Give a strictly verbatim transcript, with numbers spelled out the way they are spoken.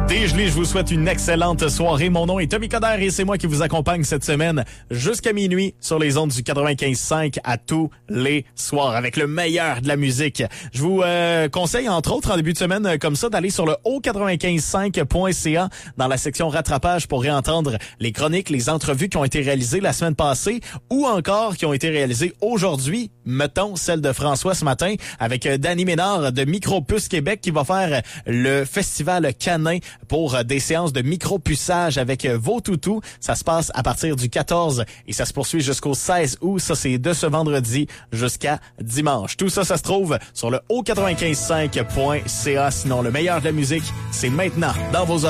Dégelé, je vous souhaite une excellente soirée. Mon nom est Tommy Coderre et c'est moi qui vous accompagne cette semaine jusqu'à minuit sur les ondes du quatre-vingt-quinze cinq à tous les soirs avec le meilleur de la musique. Je vous euh, conseille entre autres en début de semaine euh, comme ça d'aller sur le haut quatre-vingt-quinze cinq point c a dans la section rattrapage pour réentendre les chroniques, les entrevues qui ont été réalisées la semaine passée ou encore qui ont été réalisées aujourd'hui. Mettons celle de François ce matin avec euh, Danny Ménard de Micropuce Québec qui va faire le festival canin pour des séances de micro-puçage avec vos toutous. Ça se passe à partir du quatorze et ça se poursuit jusqu'au seize août. Ça, c'est de ce vendredi jusqu'à dimanche. Tout ça, ça se trouve sur le haut quatre-vingt-quinze cinq point c a. Sinon, le meilleur de la musique, c'est maintenant dans vos oreilles.